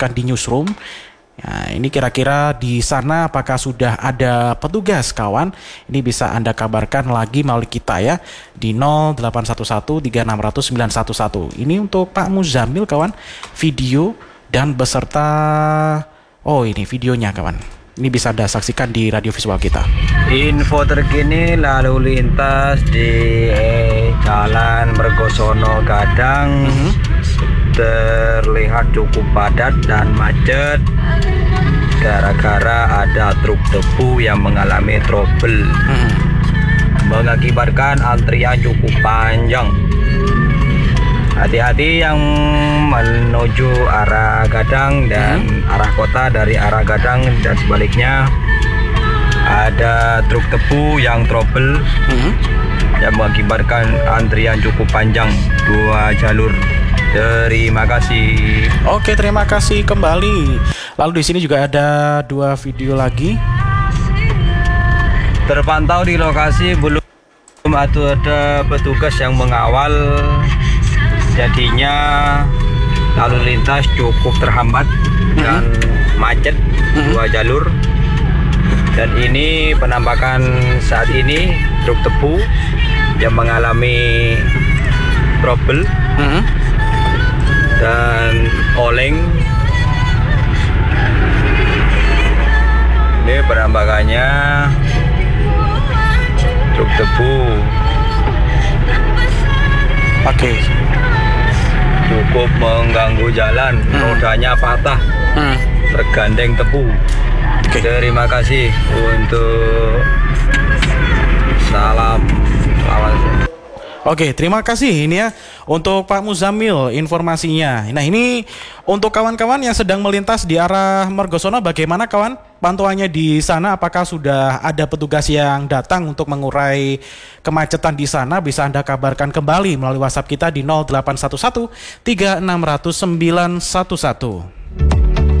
teruskan di newsroom. Nah, ini kira-kira di sana apakah sudah ada petugas kawan? Ini bisa Anda kabarkan lagi melalui kita ya di 0811 3600 911. Ini untuk Pak Muzamil kawan, video dan beserta ini videonya kawan. Ini bisa Anda saksikan di radio visual kita. Info terkini lalu lintas di Jalan Mergosono Gadang terlihat cukup padat dan macet gara-gara ada truk debu yang mengalami trouble, mengakibatkan antrian cukup panjang. Hati-hati yang menuju arah Gadang dan arah kota dari arah Gadang dan sebaliknya, ada truk debu yang trouble yang mengakibatkan antrian cukup panjang 2 jalur. Terima kasih. Oke, terima kasih kembali. Lalu di sini juga ada 2 video lagi. Terpantau di lokasi belum ada petugas yang mengawal, jadinya lalu lintas cukup terhambat dan macet 2 jalur. Dan ini penampakan saat ini truk debu yang mengalami trouble dan oleng. Ini penampakannya truk debu. Oke. Cukup mengganggu jalan, rodanya patah, tergandeng tebu. Terima kasih untuk salam lawan. Oke, terima kasih ini ya untuk Pak Muzamil informasinya. Nah, ini untuk kawan-kawan yang sedang melintas di arah Mergosono, bagaimana kawan pantauannya di sana? Apakah sudah ada petugas yang datang untuk mengurai kemacetan di sana? Bisa Anda kabarkan kembali melalui WhatsApp kita di 0811 3600 911.